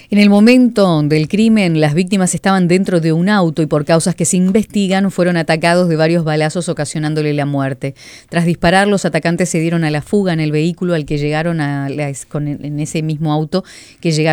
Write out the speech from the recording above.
En el momento del crimen, las víctimas estaban dentro de un auto y por causas que se investigan fueron atacados de varios balazos ocasionándole la muerte. Tras disparar, los atacantes se dieron a la fuga en el vehículo al que llegaron en ese mismo auto que llegaron